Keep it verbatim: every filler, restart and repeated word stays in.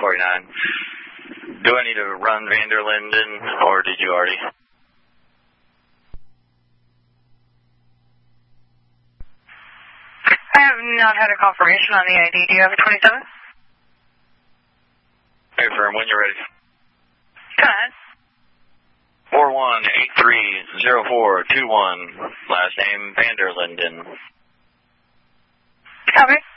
forty-nine. Do I need to run Vanderlinden, or did you already? I have not had a confirmation on the I D. Do you have a twenty-seven? Hey, firm, when you're ready. Go ahead. four one eight three zero four two one. Last name Vanderlinden. Copy.